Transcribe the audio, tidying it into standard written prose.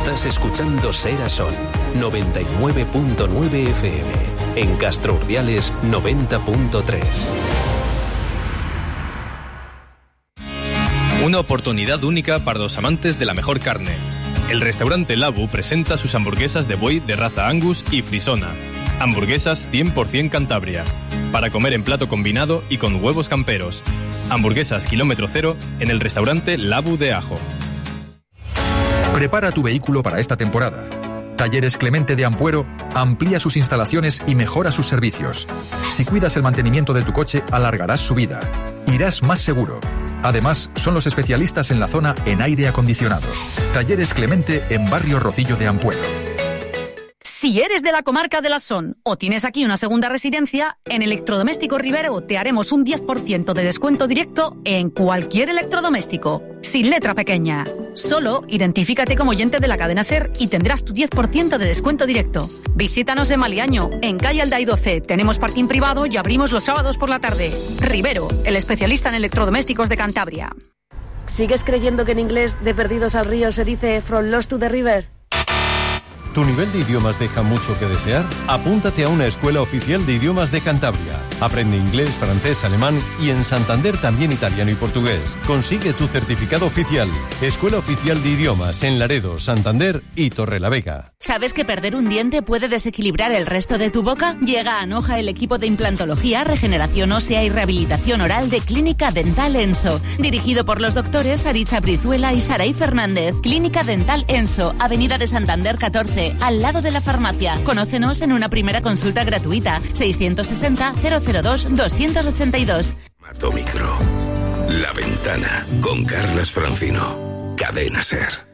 Estás escuchando Ser a Son, 99.9 FM. En Castro Urdiales, 90.3. Una oportunidad única para los amantes de la mejor carne. El restaurante Labu presenta sus hamburguesas de buey de raza Angus y Frisona. Hamburguesas 100% Cantabria. Para comer en plato combinado y con huevos camperos. Hamburguesas kilómetro cero en el restaurante Labu de Ajo. Prepara tu vehículo para esta temporada. Talleres Clemente de Ampuero amplía sus instalaciones y mejora sus servicios. Si cuidas el mantenimiento de tu coche, alargarás su vida. Irás más seguro. Además, son los especialistas en la zona en aire acondicionado. Talleres Clemente en Barrio Rocillo de Ampuero. Si eres de la comarca de la Son o tienes aquí una segunda residencia, en Electrodoméstico Rivero te haremos un 10% de descuento directo en cualquier electrodoméstico, sin letra pequeña. Solo identifícate como oyente de la cadena SER y tendrás tu 10% de descuento directo. Visítanos en Maliaño, en calle Alday 12. Tenemos parking privado y abrimos los sábados por la tarde. Rivero, el especialista en electrodomésticos de Cantabria. ¿Sigues creyendo que en inglés de perdidos al río se dice from lost to the river? ¿Tu nivel de idiomas deja mucho que desear? Apúntate a una escuela oficial de idiomas de Cantabria. Aprende inglés, francés, alemán y en Santander también italiano y portugués. Consigue tu certificado oficial. Escuela Oficial de Idiomas en Laredo, Santander y Torrelavega. ¿Sabes que perder un diente puede desequilibrar el resto de tu boca? Llega a Anoja el equipo de implantología, regeneración ósea y rehabilitación oral de Clínica Dental Enso. Dirigido por los doctores Aritza Brizuela y Saray Fernández. Clínica Dental Enso, Avenida de Santander 14. Al lado de la farmacia. Conócenos en una primera consulta gratuita. 660-002-282. Atómicro. La Ventana. Con Carlas Francino. Cadena SER.